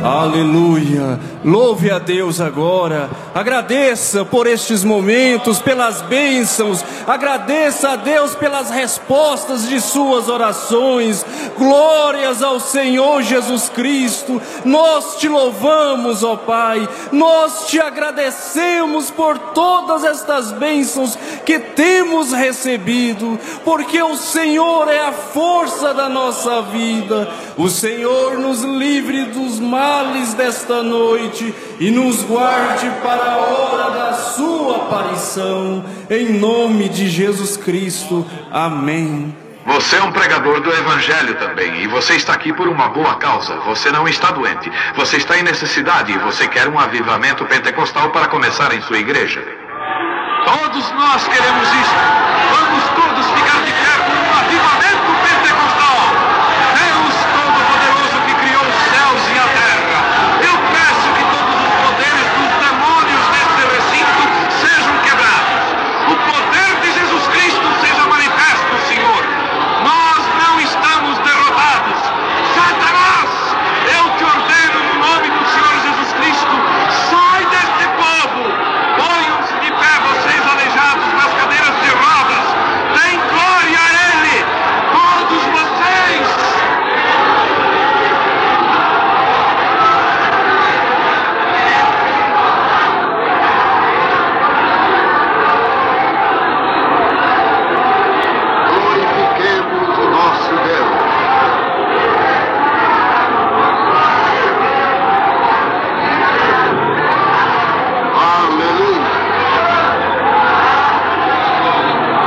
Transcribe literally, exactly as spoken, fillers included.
Aleluia, louve a Deus agora, agradeça por estes momentos, pelas bênçãos, agradeça a Deus pelas respostas de suas orações, glórias ao Senhor Jesus Cristo. Nós te louvamos, ó Pai, nós te agradecemos por todas estas bênçãos que temos recebido, porque o Senhor é a força da nossa vida. O Senhor nos livre dos males desta noite e nos guarde para a hora da sua aparição, em nome de Jesus Cristo. Amém. Você é um pregador do Evangelho também, e você está aqui por uma boa causa. Você não está doente, você está em necessidade e você quer um avivamento pentecostal para começar em sua igreja. Todos nós queremos isso. Vamos todos ficar